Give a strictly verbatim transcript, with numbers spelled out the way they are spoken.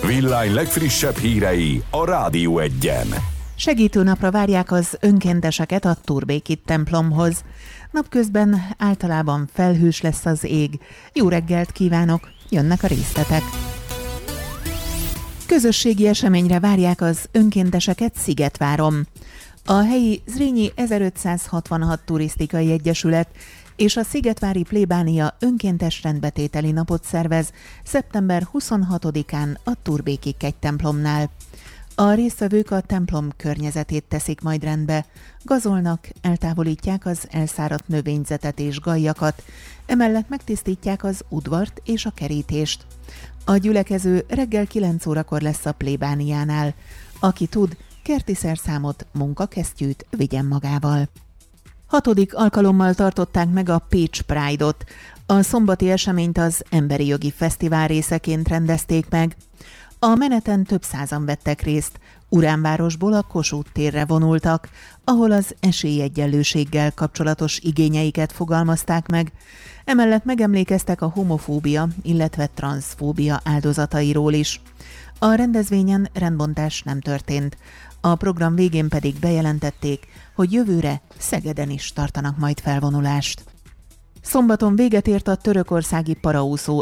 Villány legfrissebb hírei a Rádió Egyen. Segítőnapra várják az önkénteseket a Turbékit templomhoz. Napközben általában felhős lesz az ég. Jó reggelt kívánok, jönnek a részletek. Közösségi eseményre várják az önkénteseket Szigetváron. A helyi Zrínyi ezerötszázhatvanhat Turisztikai Egyesület és a Szigetvári Plébánia önkéntes rendbetételi napot szervez szeptember huszonhatodikán a Turbéki kegytemplomnál. A résztvevők a templom környezetét teszik majd rendbe, gazolnak, eltávolítják az elszáradt növényzetet és gajjakat, emellett megtisztítják az udvart és a kerítést. A gyülekező reggel kilenc órakor lesz a plébániánál. Aki tud, kerti szerszámot, munkakesztyűt vigyen magával. Hatodik alkalommal tartották meg a Pécs Pride-ot. A szombati eseményt az Emberi Jogi Fesztivál részeként rendezték meg. A meneten több százan vettek részt, Uránvárosból a Kossuth térre vonultak, ahol az esélyegyenlőséggel kapcsolatos igényeiket fogalmazták meg. Emellett megemlékeztek a homofóbia, illetve transzfóbia áldozatairól is. A rendezvényen rendbontás nem történt. A program végén pedig bejelentették, hogy jövőre Szegeden is tartanak majd felvonulást. Szombaton véget ért a törökországi paraúszó